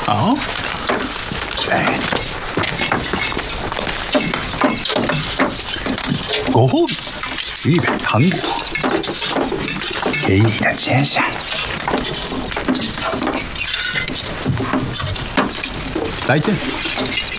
好，哎，哦，一片糖果，给你的接下来。再见。